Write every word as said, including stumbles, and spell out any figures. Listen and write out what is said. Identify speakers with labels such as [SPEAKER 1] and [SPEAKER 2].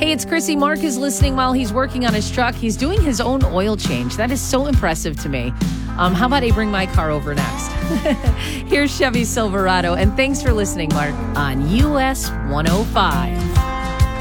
[SPEAKER 1] Hey, it's Chrissy. Mark is listening while he's working on his truck. He's doing his own oil change. That is so impressive to me. Um, how about I bring my car over next? Here's Chevy Silverado. And thanks for listening, Mark, on U S one oh five.